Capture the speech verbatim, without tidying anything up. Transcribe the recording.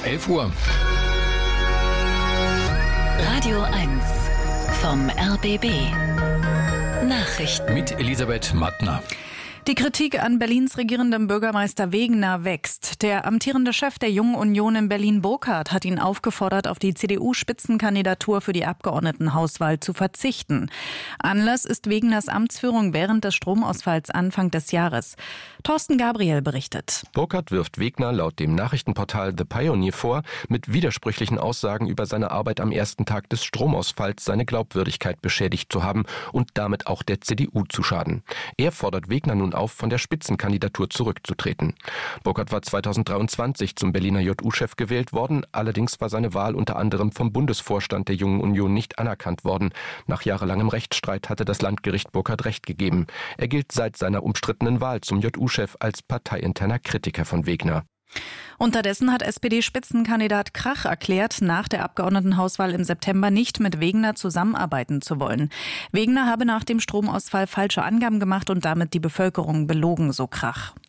elf Uhr. Radio eins vom R B B. Nachrichten Mit Elisabeth Mattner. Die Kritik an Berlins regierendem Bürgermeister Wegener wächst. Der amtierende Chef der Jungen Union in Berlin, Burkhardt, hat ihn aufgefordert, auf die C D U-Spitzenkandidatur für die Abgeordnetenhauswahl zu verzichten. Anlass ist Wegeners Amtsführung während des Stromausfalls Anfang des Jahres. Thorsten Gabriel berichtet. Burkhardt wirft Wegener laut dem Nachrichtenportal The Pioneer vor, mit widersprüchlichen Aussagen über seine Arbeit am ersten Tag des Stromausfalls seine Glaubwürdigkeit beschädigt zu haben und damit auch der C D U zu schaden. Er fordert Wegener nun auf, von der Spitzenkandidatur zurückzutreten. Burkhardt war zweitausenddreiundzwanzig zum Berliner J U-Chef gewählt worden, allerdings war seine Wahl unter anderem vom Bundesvorstand der Jungen Union nicht anerkannt worden. Nach jahrelangem Rechtsstreit hatte das Landgericht Burkhardt Recht gegeben. Er gilt seit seiner umstrittenen Wahl zum J U-Chef als parteiinterner Kritiker von Wegener. Unterdessen hat S P D-Spitzenkandidat Krach erklärt, nach der Abgeordnetenhauswahl im September nicht mit Wegener zusammenarbeiten zu wollen. Wegener habe nach dem Stromausfall falsche Angaben gemacht und damit die Bevölkerung belogen, so Krach.